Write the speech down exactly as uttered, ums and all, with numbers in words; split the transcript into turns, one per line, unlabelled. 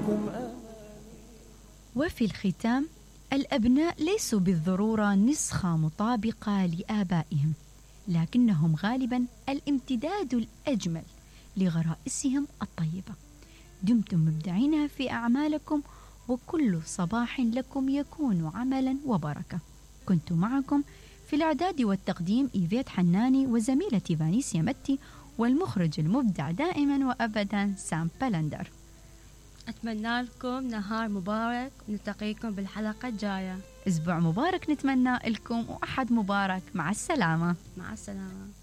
وفي الختام، الأبناء ليسوا بالضرورة نسخة مطابقة لآبائهم، لكنهم غالبا الامتداد الأجمل لغرائزهم الطيبة. دمتم مبدعين في أعمالكم، وكل صباح لكم يكون عملا وبركة. كنت معكم في الإعداد والتقديم إيفيت حناني، وزميلتي فانيسيا متي، والمخرج المبدع دائما وأبدا سام بلندر.
أتمنى لكم نهار مبارك، ونلتقيكم بالحلقة الجاية.
أسبوع مبارك نتمنى لكم، وأحد مبارك. مع السلامة.
مع السلامة.